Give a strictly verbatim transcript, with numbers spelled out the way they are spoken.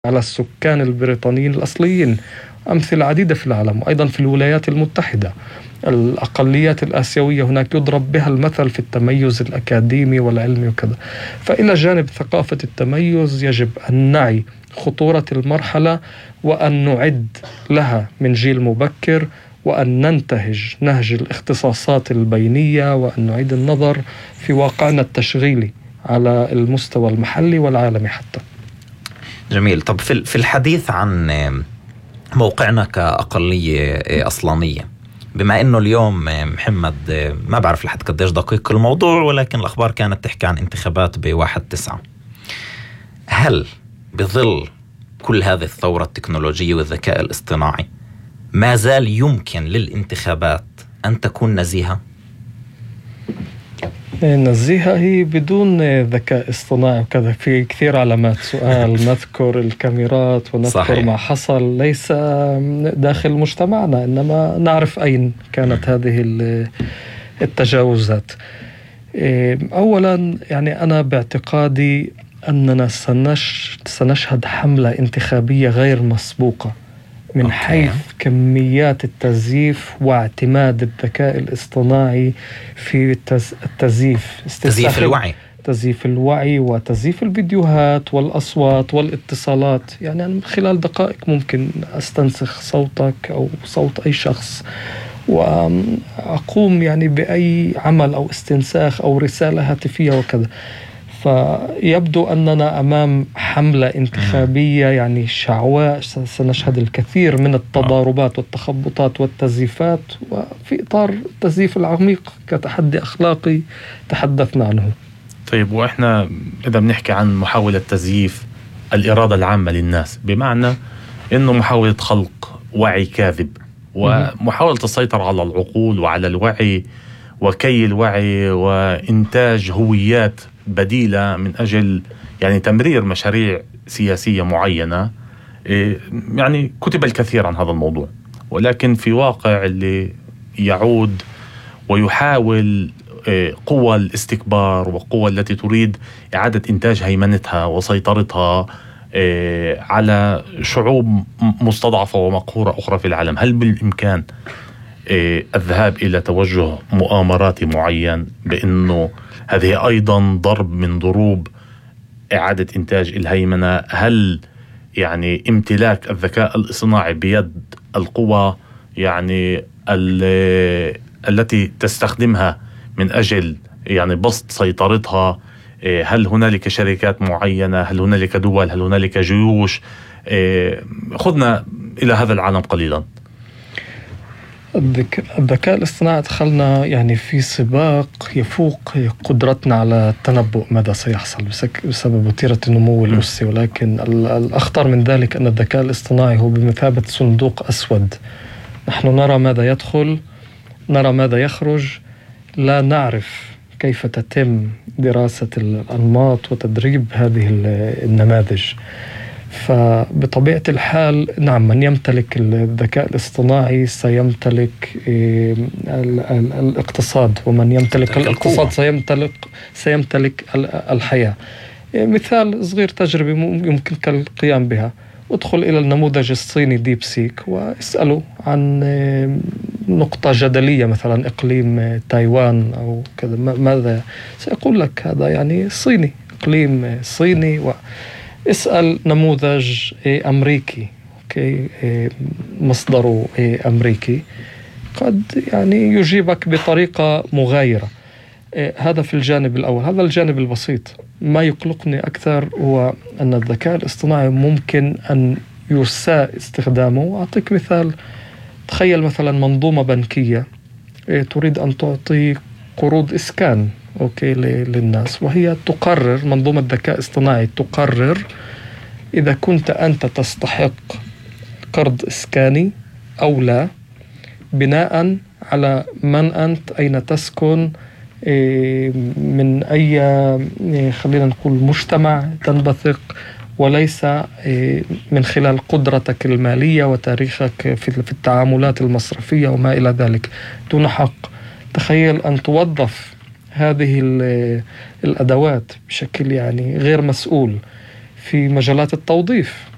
على السكان البريطانيين الأصليين. أمثلة عديدة في العالم، وأيضا في الولايات المتحدة الأقليات الآسيوية هناك يضرب بها المثل في التميز الأكاديمي والعلمي وكذا. فإلى جانب ثقافة التميز يجب أن نعي خطورة المرحلة وأن نعد لها من جيل مبكر، وأن ننتهج نهج الاختصاصات البينية، وأن نعيد النظر في واقعنا التشغيلي على المستوى المحلي والعالمي حتى. جميل. طب في الحديث عن موقعنا كأقلية أصلانية، بما أنه اليوم محمد ما بعرف لحد قديش دقيق الموضوع، ولكن الأخبار كانت تحكي عن انتخابات بواحد تسعة، هل بظل كل هذه الثورة التكنولوجية والذكاء الاصطناعي ما زال يمكن للانتخابات أن تكون نزيهة؟ نزيهة هي بدون ذكاء اصطناعي وكذا، في كثير علامات سؤال. نذكر الكاميرات ونذكر صحيح. ما حصل ليس داخل مجتمعنا، إنما نعرف أين كانت هذه التجاوزات. أولا يعني أنا باعتقادي أننا سنش سنشهد حملة انتخابية غير مسبوقة من أوكي. حيث كميات التزييف واعتماد الذكاء الاصطناعي في التزييف، تزييف الوعي تزييف الوعي وتزييف الفيديوهات والأصوات والاتصالات. يعني أنا من خلال دقائق ممكن أستنسخ صوتك أو صوت أي شخص وأقوم يعني بأي عمل أو استنساخ أو رسالة هاتفية وكذا. فيبدو أننا أمام حملة انتخابية يعني شعواء، سنشهد الكثير من التضاربات والتخبطات والتزييفات، وفي إطار التزييف العميق كتحدي أخلاقي تحدثنا عنه. طيب، وإحنا إذا بنحكي عن محاولة تزييف الإرادة العامة للناس، بمعنى إنه محاولة خلق وعي كاذب ومحاولة السيطرة على العقول وعلى الوعي وكي الوعي وإنتاج هويات بديلة من أجل يعني تمرير مشاريع سياسية معينة. يعني كتب الكثير عن هذا الموضوع، ولكن في واقع اللي يعود ويحاول قوى الاستكبار وقوى التي تريد إعادة إنتاج هيمنتها وسيطرتها على شعوب مستضعفة ومقهورة أخرى في العالم. هل بالإمكان الذهاب إلى توجه مؤامراتي معين بأنه هذه أيضا ضرب من ضروب إعادة إنتاج الهيمنة؟ هل يعني امتلاك الذكاء الاصطناعي بيد القوى يعني التي تستخدمها من أجل يعني بسط سيطرتها؟ هل هنالك شركات معينة؟ هل هنالك دول؟ هل هنالك جيوش؟ خذنا إلى هذا العالم قليلا. الذكاء الاصطناعي دخلنا يعني في سباق يفوق قدرتنا على التنبؤ ماذا سيحصل بسبب وتيرة النمو الأسي، ولكن الأخطر من ذلك أن الذكاء الاصطناعي هو بمثابة صندوق أسود. نحن نرى ماذا يدخل، نرى ماذا يخرج، لا نعرف كيف تتم دراسة الأنماط وتدريب هذه النماذج. فبطبيعة الحال نعم، من يمتلك الذكاء الاصطناعي سيمتلك الاقتصاد، ومن يمتلك الاقتصاد سيمتلك سيمتلك الحياة. مثال صغير تجربة يمكنك القيام بها: ادخل إلى النموذج الصيني ديب سيك واسأله عن نقطة جدلية، مثلا إقليم تايوان أو كذا، ماذا سيقول لك؟ هذا يعني صيني، إقليم صيني. و اسأل نموذج أمريكي أوكي مصدره أمريكي، قد يعني يجيبك بطريقة مغايرة. هذا في الجانب الأول. هذا الجانب البسيط. ما يقلقني أكثر هو أن الذكاء الاصطناعي ممكن أن يساء استخدامه. أعطيك مثال: تخيل مثلا منظومة بنكية تريد أن تعطي قروض إسكان أوكي للناس، وهي تقرر، منظومة ذكاء اصطناعي تقرر إذا كنت أنت تستحق قرض إسكاني أو لا، بناء على من أنت، أين تسكن، من أي خلينا نقول مجتمع تنبثق، وليس من خلال قدرتك المالية وتاريخك في التعاملات المصرفية وما إلى ذلك، دون حق. تخيل أن توظف هذه الأدوات بشكل يعني غير مسؤول في مجالات التوظيف.